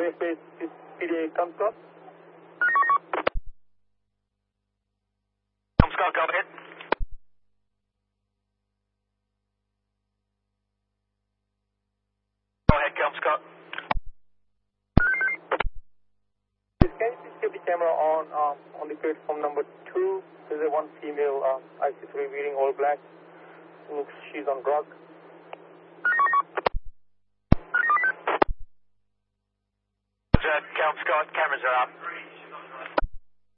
Base PDA Comscott. Comscott, go ahead. Go ahead, Comscott. Can you please keep the camera on the platform number 2? There's a one female IC3 wearing all black. Looks she's on drug. Comscott, cameras are up.